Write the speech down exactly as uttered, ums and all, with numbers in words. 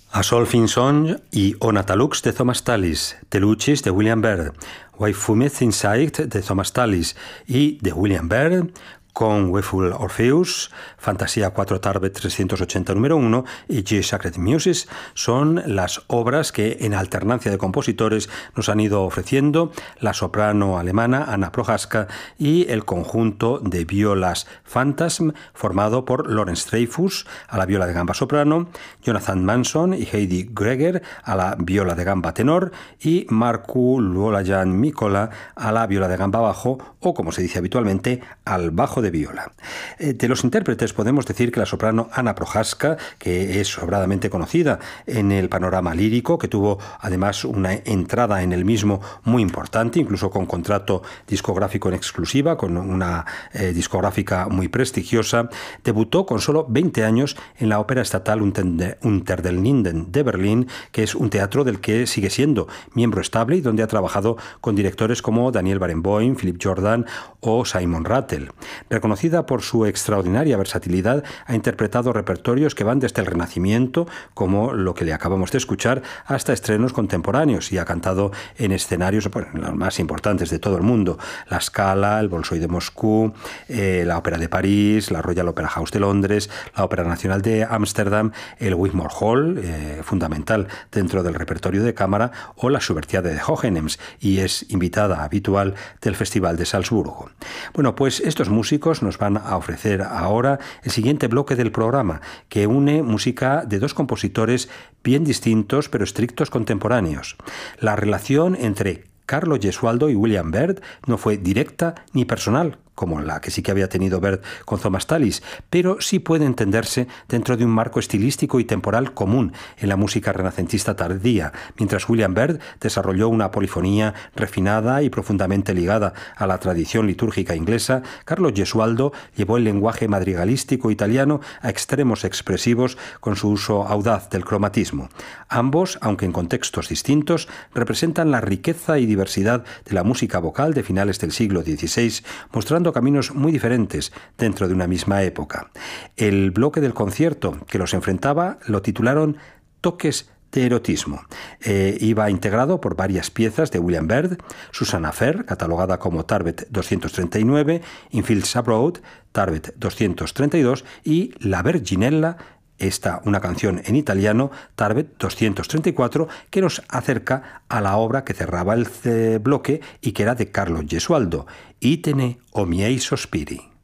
A Solfing Song y O Natalux de Thomas Tallis, Teluchis de William Byrd, Why Fumeth Inside de Thomas Tallis y de William Byrd, con Weful Orpheus, Fantasía cuatro Tarbet trescientos ochenta número uno y G Sacred Muses son las obras que en alternancia de compositores nos han ido ofreciendo la soprano alemana Anna Prohaska y el conjunto de violas Phantasm formado por Lawrence Dreyfus a la viola de gamba soprano, Jonathan Manson y Heidi Greger a la viola de gamba tenor y Markku Luolajan Mikkola a la viola de gamba bajo o, como se dice habitualmente, al bajo de viola. De los intérpretes podemos decir que la soprano Anna Prohaska, que es sobradamente conocida en el panorama lírico, que tuvo además una entrada en el mismo muy importante, incluso con contrato discográfico en exclusiva, con una eh, discográfica muy prestigiosa, debutó con solo veinte años en la Ópera Estatal Unter den Linden de Berlín, que es un teatro del que sigue siendo miembro estable y donde ha trabajado con directores como Daniel Barenboim, Philip Jordan o Simon Rattle. Reconocida por su extraordinaria versatilidad, ha interpretado repertorios que van desde el Renacimiento, como lo que le acabamos de escuchar, hasta estrenos contemporáneos y ha cantado en escenarios bueno, los más importantes de todo el mundo: la Scala, el Bolshoi de Moscú, eh, la Ópera de París, la Royal Opera House de Londres, la Ópera Nacional de Ámsterdam, el Wigmore Hall, eh, fundamental dentro del repertorio de cámara, o la Schubertiade de Hohenems, y es invitada habitual del Festival de Salzburgo. Bueno, pues estos músicos nos van a ofrecer ahora el siguiente bloque del programa, que une música de dos compositores bien distintos pero estrictos contemporáneos. La relación entre Carlo Gesualdo y William Byrd no fue directa ni personal, como la que sí que había tenido Byrd con Thomas Tallis, pero sí puede entenderse dentro de un marco estilístico y temporal común en la música renacentista tardía, mientras William Byrd desarrolló una polifonía refinada y profundamente ligada a la tradición litúrgica inglesa. Carlo Gesualdo llevó el lenguaje madrigalístico italiano a extremos expresivos con su uso audaz del cromatismo. Ambos, aunque en contextos distintos, representan la riqueza y diversidad de la música vocal de finales del siglo dieciséis, mostrando caminos muy diferentes dentro de una misma época. El bloque del concierto que los enfrentaba lo titularon Toques de erotismo. Eh, iba integrado por varias piezas de William Byrd: Susanna Fair, catalogada como Tarbet doscientos treinta y nueve, In Fields Abroad, Tarbet doscientos treinta y dos, y La Verginella, esta una canción en italiano, Tarbet doscientos treinta y cuatro, que nos acerca a la obra que cerraba el bloque y que era de Carlo Gesualdo, Itene o miei sospiri.